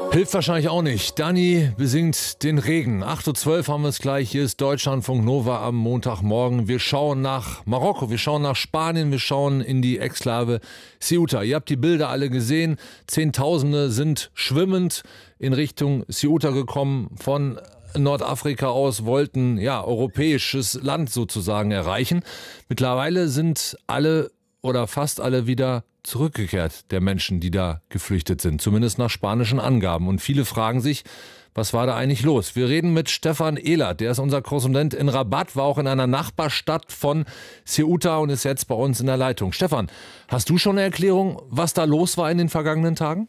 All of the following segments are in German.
Hilft wahrscheinlich auch nicht. Dani besingt den Regen. 8:12 Uhr haben wir es gleich. Hier ist Deutschlandfunk Nova am Montagmorgen. Wir schauen nach Marokko, wir schauen nach Spanien, wir schauen in die Exklave Ceuta. Ihr habt die Bilder alle gesehen. Zehntausende sind schwimmend in Richtung Ceuta gekommen von Nordafrika aus, wollten europäisches Land sozusagen erreichen. Mittlerweile sind alle oder fast alle wieder zurückgekehrt, der Menschen, die da geflüchtet sind, zumindest nach spanischen Angaben. Und viele fragen sich, was war da eigentlich los? Wir reden mit Stefan Ehlert, der ist unser Korrespondent in Rabat, war auch in einer Nachbarstadt von Ceuta und ist jetzt bei uns in der Leitung. Stefan, hast du schon eine Erklärung, was da los war in den vergangenen Tagen?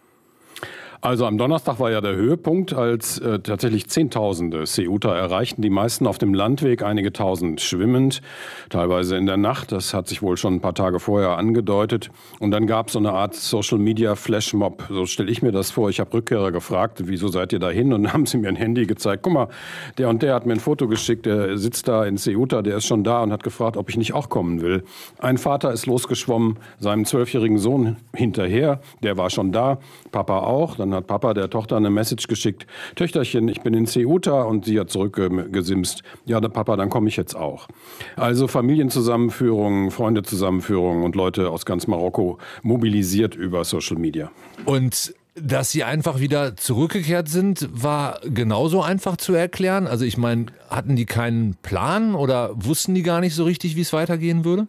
Also am Donnerstag war ja der Höhepunkt, als tatsächlich Zehntausende Ceuta erreichten. Die meisten auf dem Landweg, einige tausend schwimmend, teilweise in der Nacht. Das hat sich wohl schon ein paar Tage vorher angedeutet. Und dann gab es so eine Art Social-Media-Flashmob. So stelle ich mir das vor. Ich habe Rückkehrer gefragt, wieso seid ihr da hin? Und dann haben sie mir ein Handy gezeigt. Guck mal, der und der hat mir ein Foto geschickt. Der sitzt da in Ceuta, der ist schon da und hat gefragt, ob ich nicht auch kommen will. Ein Vater ist losgeschwommen, seinem 12-jährigen Sohn hinterher. Der war schon da, Papa auch. Dann hat Papa der Tochter eine Message geschickt. Töchterchen, ich bin in Ceuta, und sie hat zurückgesimst. Ja, Papa, dann komme ich jetzt auch. Also Familienzusammenführungen, Freundezusammenführungen und Leute aus ganz Marokko mobilisiert über Social Media. Und dass sie einfach wieder zurückgekehrt sind, war genauso einfach zu erklären? Also ich meine, hatten die keinen Plan oder wussten die gar nicht so richtig, wie es weitergehen würde?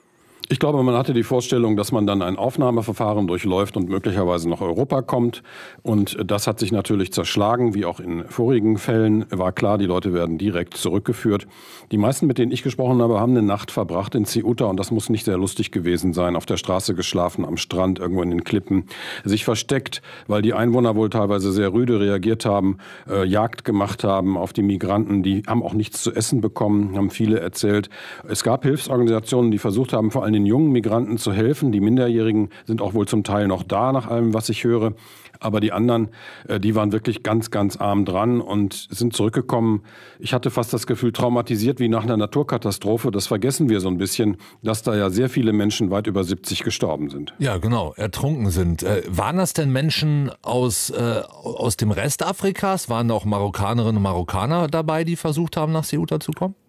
Ich glaube, man hatte die Vorstellung, dass man dann ein Aufnahmeverfahren durchläuft und möglicherweise nach Europa kommt. Und das hat sich natürlich zerschlagen, wie auch in vorigen Fällen. War klar, die Leute werden direkt zurückgeführt. Die meisten, mit denen ich gesprochen habe, haben eine Nacht verbracht in Ceuta. Und das muss nicht sehr lustig gewesen sein. Auf der Straße geschlafen, am Strand, irgendwo in den Klippen. Sich versteckt, weil die Einwohner wohl teilweise sehr rüde reagiert haben, Jagd gemacht haben auf die Migranten. Die haben auch nichts zu essen bekommen, haben viele erzählt. Es gab Hilfsorganisationen, die versucht haben, vor allem den jungen Migranten zu helfen. Die Minderjährigen sind auch wohl zum Teil noch da, nach allem, was ich höre. Aber die anderen, die waren wirklich ganz, ganz arm dran und sind zurückgekommen. Ich hatte fast das Gefühl, traumatisiert wie nach einer Naturkatastrophe. Das vergessen wir so ein bisschen, dass da ja sehr viele Menschen, weit über 70, gestorben sind. Ja, genau, ertrunken sind. Waren das denn Menschen aus dem Rest Afrikas? Waren auch Marokkanerinnen und Marokkaner dabei, die versucht haben, nach Ceuta zu kommen?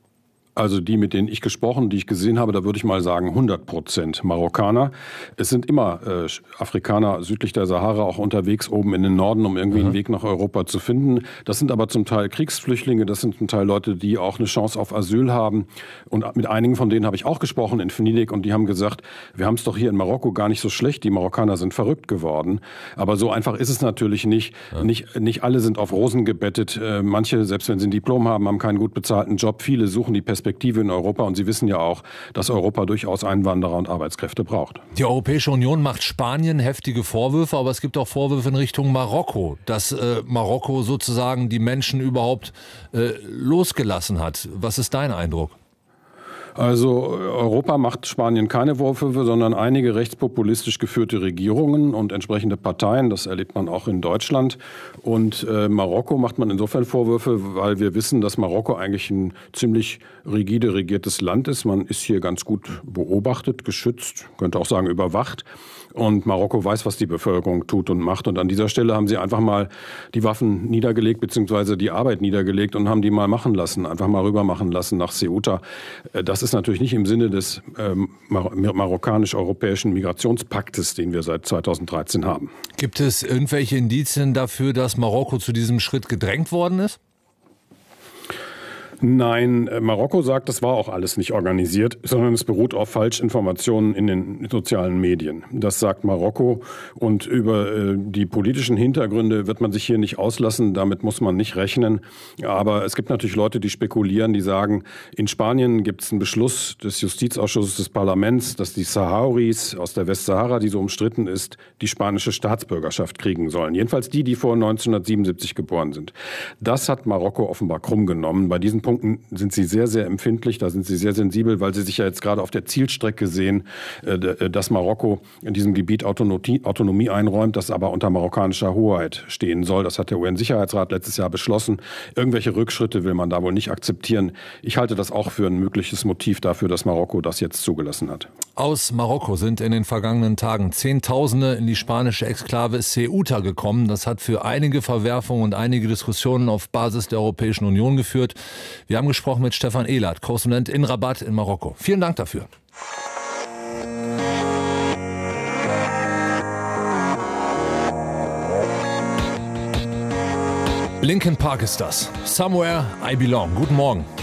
Also die, mit denen ich gesprochen, die ich gesehen habe, da würde ich mal sagen 100% Marokkaner. Es sind immer Afrikaner südlich der Sahara auch unterwegs, oben in den Norden, um irgendwie einen Weg nach Europa zu finden. Das sind aber zum Teil Kriegsflüchtlinge, das sind zum Teil Leute, die auch eine Chance auf Asyl haben. Und mit einigen von denen habe ich auch gesprochen in Venedig und die haben gesagt, wir haben es doch hier in Marokko gar nicht so schlecht, die Marokkaner sind verrückt geworden. Aber so einfach ist es natürlich nicht. Ja. Nicht alle sind auf Rosen gebettet. Manche, selbst wenn sie ein Diplom haben, haben keinen gut bezahlten Job. Viele suchen die Perspektive in Europa und Sie wissen ja auch, dass Europa durchaus Einwanderer und Arbeitskräfte braucht. Die Europäische Union macht Spanien heftige Vorwürfe, aber es gibt auch Vorwürfe in Richtung Marokko, dass Marokko sozusagen die Menschen überhaupt losgelassen hat. Was ist dein Eindruck? Also Europa macht Spanien keine Vorwürfe, sondern einige rechtspopulistisch geführte Regierungen und entsprechende Parteien. Das erlebt man auch in Deutschland. Und Marokko macht man insofern Vorwürfe, weil wir wissen, dass Marokko eigentlich ein ziemlich rigide regiertes Land ist. Man ist hier ganz gut beobachtet, geschützt, könnte auch sagen überwacht. Und Marokko weiß, was die Bevölkerung tut und macht. Und an dieser Stelle haben sie einfach mal die Waffen niedergelegt, beziehungsweise die Arbeit niedergelegt und haben die mal machen lassen, einfach mal rüber machen lassen nach Ceuta. Das ist natürlich nicht im Sinne des marokkanisch-europäischen Migrationspaktes, den wir seit 2013 haben. Gibt es irgendwelche Indizien dafür, dass Marokko zu diesem Schritt gedrängt worden ist? Nein, Marokko sagt, das war auch alles nicht organisiert, sondern es beruht auf Falschinformationen in den sozialen Medien. Das sagt Marokko und über die politischen Hintergründe wird man sich hier nicht auslassen, damit muss man nicht rechnen. Aber es gibt natürlich Leute, die spekulieren, die sagen, in Spanien gibt es einen Beschluss des Justizausschusses des Parlaments, dass die Sahrawis aus der Westsahara, die so umstritten ist, die spanische Staatsbürgerschaft kriegen sollen. Jedenfalls die vor 1977 geboren sind. Das hat Marokko offenbar krumm genommen. Bei diesem Punkt Punkten sind sie sehr, sehr empfindlich, da sind sie sehr sensibel, weil sie sich ja jetzt gerade auf der Zielstrecke sehen, dass Marokko in diesem Gebiet Autonomie einräumt, das aber unter marokkanischer Hoheit stehen soll. Das hat der UN-Sicherheitsrat letztes Jahr beschlossen. Irgendwelche Rückschritte will man da wohl nicht akzeptieren. Ich halte das auch für ein mögliches Motiv dafür, dass Marokko das jetzt zugelassen hat. Aus Marokko sind in den vergangenen Tagen Zehntausende in die spanische Exklave Ceuta gekommen. Das hat für einige Verwerfungen und einige Diskussionen auf Basis der Europäischen Union geführt. Wir haben gesprochen mit Stefan Ehlert, Korrespondent in Rabat in Marokko. Vielen Dank dafür. Linkin Park ist das. Somewhere I Belong. Guten Morgen.